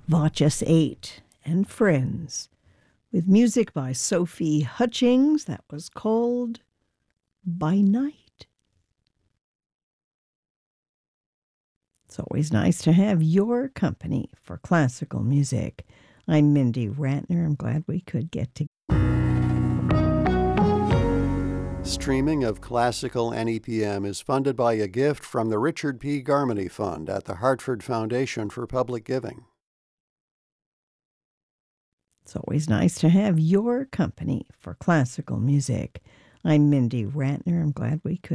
Vachus 8 and Friends, with music by Sophie Hutchings that was called By Night. It's always nice to have your company for classical music. I'm Mindy Ratner. I'm glad we could get together. Streaming of classical NEPM is funded by a gift from the Richard P. Garmany Fund at the Hartford Foundation for Public Giving. It's always nice to have your company for classical music. I'm Mindy Ratner. I'm glad we could